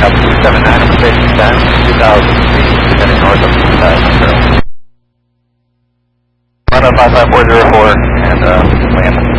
Up 279 on the station time, 2,000 feet, heading north of 2,000. Run up 55404 and land.